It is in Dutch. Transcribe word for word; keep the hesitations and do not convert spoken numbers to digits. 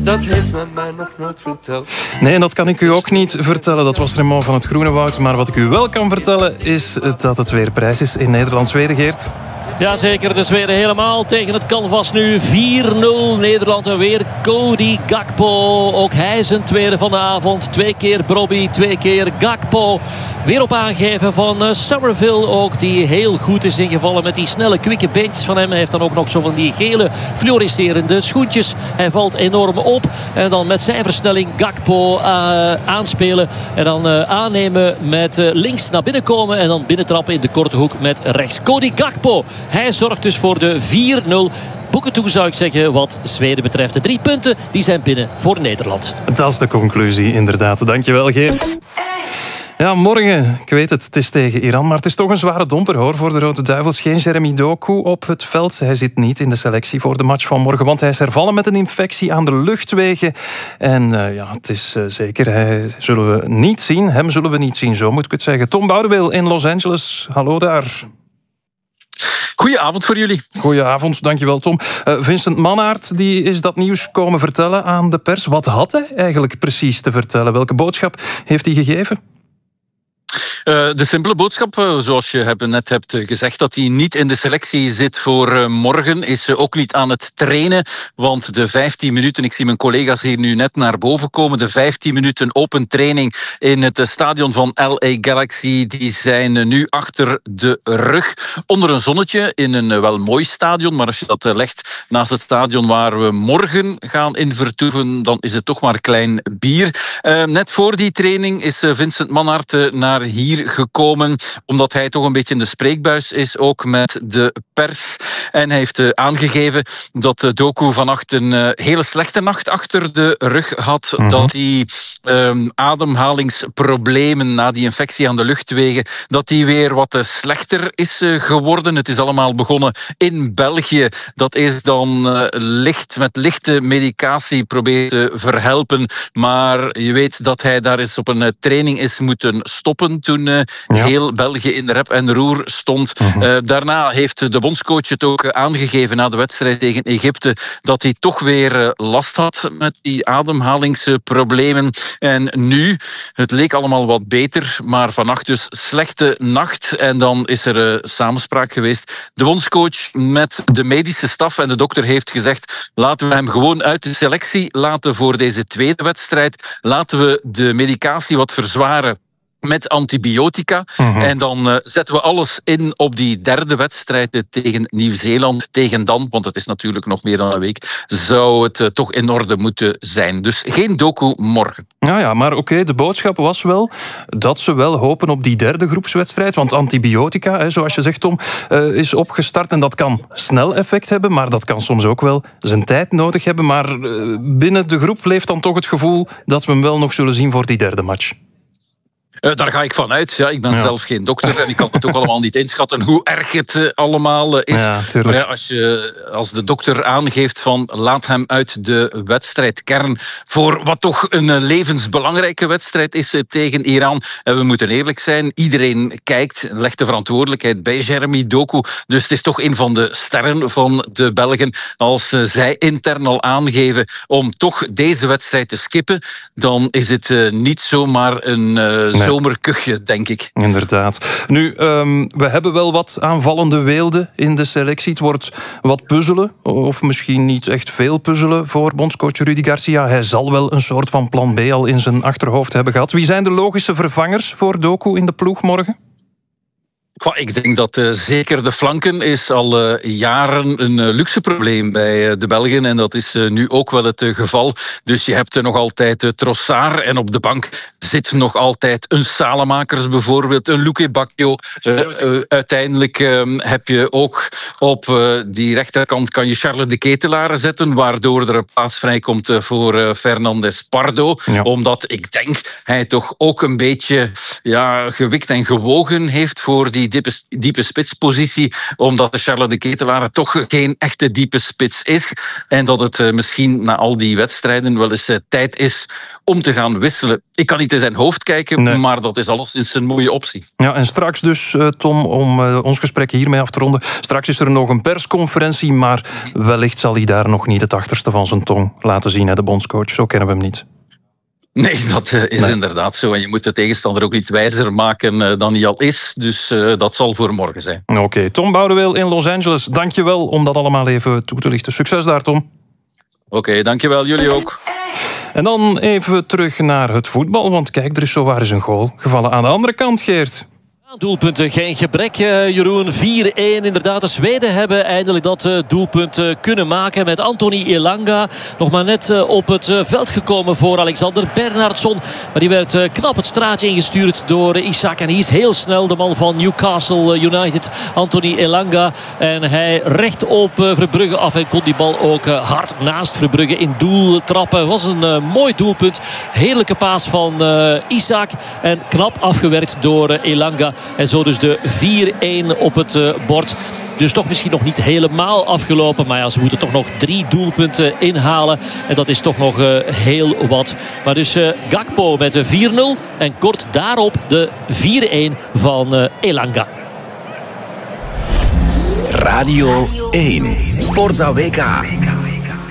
dat heeft men mij nog nooit verteld. Nee, en dat kan ik u ook niet vertellen. Dat was Raymond van het Groene Woud. Maar wat ik u wel kan vertellen is dat het weer prijs is in Nederland-Zweden, Geert. Jazeker, de Zweden helemaal tegen het canvas nu. vier nul Nederland en weer Cody Gakpo. Ook hij zijn tweede van de avond. Twee keer Brobbey, twee keer Gakpo. Weer op aangeven van uh, Somerville ook, die heel goed is ingevallen met die snelle, kwikke beentjes van hem. Hij heeft dan ook nog zo van die gele fluoriserende schoentjes. Hij valt enorm op. En dan met zijn versnelling Gakpo uh, aanspelen. En dan uh, aannemen met uh, links naar binnen komen. En dan binnentrappen in de korte hoek met rechts. Cody Gakpo. Hij zorgt dus voor de vier nul. Boeken toe, zou ik zeggen, wat Zweden betreft. De drie punten die zijn binnen voor Nederland. Dat is de conclusie, inderdaad. Dankjewel, Geert. Ja, morgen, ik weet het, het is tegen Iran, maar het is toch een zware domper hoor voor de Rode Duivels. Geen Jeremy Doku op het veld. Hij zit niet in de selectie voor de match van morgen, want hij is hervallen met een infectie aan de luchtwegen. En uh, ja, het is uh, zeker, hij zullen we niet zien. Hem zullen we niet zien, zo moet ik het zeggen. Tom Boudewil in Los Angeles, hallo daar. Goedenavond voor jullie. Goedenavond, dankjewel Tom. Uh, Vincent Mannaert die is dat nieuws komen vertellen aan de pers. Wat had hij eigenlijk precies te vertellen? Welke boodschap heeft hij gegeven? Uh, de simpele boodschap, uh, zoals je net hebt gezegd, dat hij niet in de selectie zit voor uh, morgen, is uh, ook niet aan het trainen, want de vijftien minuten, ik zie mijn collega's hier nu net naar boven komen, de vijftien minuten open training in het uh, stadion van L A Galaxy, die zijn uh, nu achter de rug, onder een zonnetje, in een uh, wel mooi stadion, maar als je dat uh, legt naast het stadion waar we morgen gaan in vertoeven, dan is het toch maar klein bier. Uh, net voor die training is uh, Vincent Mannaert uh, naar hier gekomen, omdat hij toch een beetje in de spreekbuis is, ook met de pers. En hij heeft uh, aangegeven dat uh, Doku vannacht een uh, hele slechte nacht achter de rug had, mm-hmm. dat hij um, ademhalingsproblemen na die infectie aan de luchtwegen, dat die weer wat uh, slechter is uh, geworden. Het is allemaal begonnen in België. Dat is dan uh, licht, met lichte medicatie proberen te verhelpen, maar je weet dat hij daar eens op een uh, training is moeten stoppen toen uh, ja. heel België in rep en roer stond. Uh-huh. Uh, daarna heeft de bondscoach het ook aangegeven na de wedstrijd tegen Egypte dat hij toch weer uh, last had met die ademhalingsproblemen. En nu, het leek allemaal wat beter, maar vannacht dus slechte nacht. En dan is er uh, samenspraak geweest. De bondscoach met de medische staf en de dokter heeft gezegd, laten we hem gewoon uit de selectie laten voor deze tweede wedstrijd. Laten we de medicatie wat verzwaren met antibiotica. Mm-hmm. En dan uh, zetten we alles in op die derde wedstrijd tegen Nieuw-Zeeland. Tegen dan, want het is natuurlijk nog meer dan een week, zou het uh, toch in orde moeten zijn. Dus geen Doku morgen. Nou ja, maar oké, okay, de boodschap was wel dat ze wel hopen op die derde groepswedstrijd. Want antibiotica, hè, zoals je zegt Tom, uh, is opgestart. En dat kan snel effect hebben, maar dat kan soms ook wel zijn tijd nodig hebben. Maar uh, binnen de groep leeft dan toch het gevoel dat we hem wel nog zullen zien voor die derde match. Uh, daar ga ik van uit. Ja, ik ben ja. zelf geen dokter en ik kan het ook allemaal niet inschatten hoe erg het uh, allemaal uh, is. Ja, maar ja, als, je, als de dokter aangeeft van laat hem uit de wedstrijdkern voor wat toch een uh, levensbelangrijke wedstrijd is uh, tegen Iran. En we moeten eerlijk zijn, iedereen kijkt, legt de verantwoordelijkheid bij Jeremy Doku. Dus het is toch een van de sterren van de Belgen. Als uh, zij intern al aangeven om toch deze wedstrijd te skippen, dan is het uh, niet zomaar een uh, nee. zomerkuchje, denk ik. Inderdaad. Nu, um, we hebben wel wat aanvallende weelden in de selectie. Het wordt wat puzzelen, of misschien niet echt veel puzzelen voor bondscoach Rudi Garcia. Hij zal wel een soort van plan B al in zijn achterhoofd hebben gehad. Wie zijn de logische vervangers voor Doku in de ploeg morgen? Ik denk dat uh, zeker de flanken is al uh, jaren een uh, luxe probleem bij uh, de Belgen. En dat is uh, nu ook wel het uh, geval. Dus je hebt uh, nog altijd uh, Trossard. En op de bank zit nog altijd een Salemakers bijvoorbeeld. Een Luque Bacchio. Uh, uh, uiteindelijk uh, heb je ook op uh, die rechterkant kan je Charles de Ketelaere zetten. Waardoor er een plaats vrijkomt uh, voor uh, Fernandes Pardo. Ja. Omdat ik denk hij toch ook een beetje ja, gewikt en gewogen heeft voor die diepe, diepe spitspositie, omdat de Charles de Ketelaere toch geen echte diepe spits is. En dat het uh, misschien na al die wedstrijden wel eens uh, tijd is om te gaan wisselen. Ik kan niet in zijn hoofd kijken, nee. maar dat is alleszins een mooie optie. Ja, en straks dus, uh, Tom, om uh, ons gesprek hiermee af te ronden. Straks is er nog een persconferentie, maar wellicht zal hij daar nog niet het achterste van zijn tong laten zien, hè, de bondscoach. Zo kennen we hem niet. Nee, dat uh, is nee. inderdaad zo. En je moet de tegenstander ook niet wijzer maken uh, dan hij al is. Dus uh, dat zal voor morgen zijn. Oké, okay. Tom Boudeweel in Los Angeles. Dank je wel om dat allemaal even toe te lichten. Succes daar, Tom. Oké, okay, dank je wel. Jullie ook. En dan even terug naar het voetbal. Want kijk, er is zowaar eens een goal gevallen aan de andere kant, Geert. Doelpunten, geen gebrek, Jeroen. vier een. Inderdaad, de Zweden hebben eindelijk dat doelpunt kunnen maken met Anthony Elanga. Nog maar net op het veld gekomen voor Alexander Bernhardsson. Maar die werd knap het straatje ingestuurd door Isak. En hij is heel snel de man van Newcastle United, Anthony Elanga. En hij recht op Verbrugge af en kon die bal ook hard naast Verbrugge in doel trappen. Het was een mooi doelpunt. Heerlijke paas van Isak. En knap afgewerkt door Elanga. En zo dus de vier een op het uh, bord. Dus toch misschien nog niet helemaal afgelopen. Maar ja, ze moeten toch nog drie doelpunten inhalen. En dat is toch nog uh, heel wat. Maar dus uh, Gakpo met de vier nul. En kort daarop de vier een van uh, Elanga. Radio één. Sportza W K.